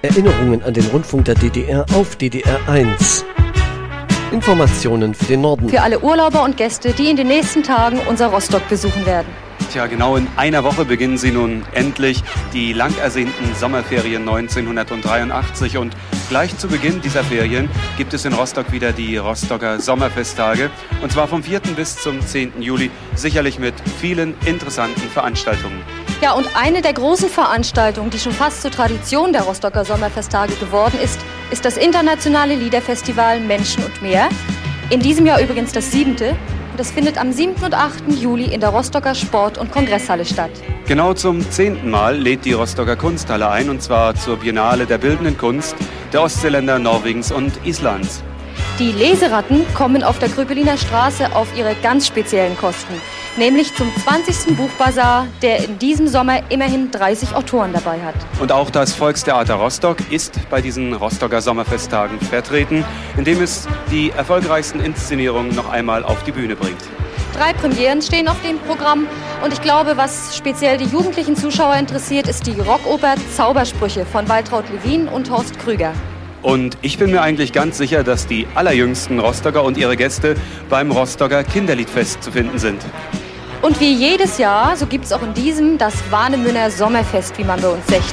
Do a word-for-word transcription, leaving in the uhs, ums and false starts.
Erinnerungen an den Rundfunk der D D R auf D D R eins. Informationen für den Norden. Für alle Urlauber und Gäste, die in den nächsten Tagen unser Rostock besuchen werden. Tja, genau in einer Woche beginnen sie nun endlich, die lang ersehnten Sommerferien neunzehnhundertdreiundachtzig. Und gleich zu Beginn dieser Ferien gibt es in Rostock wieder die Rostocker Sommerfesttage. Und zwar vom vierten bis zum zehnten Juli, sicherlich mit vielen interessanten Veranstaltungen. Ja, und eine der großen Veranstaltungen, die schon fast zur Tradition der Rostocker Sommerfesttage geworden ist, ist das internationale Liederfestival Menschen und Meer. In diesem Jahr übrigens das siebente. Und das findet am siebten und achten Juli in der Rostocker Sport- und Kongresshalle statt. Genau zum zehnten Mal lädt die Rostocker Kunsthalle ein, und zwar zur Biennale der bildenden Kunst der Ostseeländer, Norwegens und Islands. Die Leseratten kommen auf der Kröpeliner Straße auf ihre ganz speziellen Kosten, nämlich zum zwanzigsten Buchbazar, der in diesem Sommer immerhin dreißig Autoren dabei hat. Und auch das Volkstheater Rostock ist bei diesen Rostocker Sommerfesttagen vertreten, indem es die erfolgreichsten Inszenierungen noch einmal auf die Bühne bringt. Drei Premieren stehen auf dem Programm und ich glaube, was speziell die jugendlichen Zuschauer interessiert, ist die Rockoper Zaubersprüche von Waltraud Lewin und Horst Krüger. Und ich bin mir eigentlich ganz sicher, dass die allerjüngsten Rostocker und ihre Gäste beim Rostocker Kinderliedfest zu finden sind. Und wie jedes Jahr, so gibt es auch in diesem das Warnemünner Sommerfest, wie man bei uns sagt.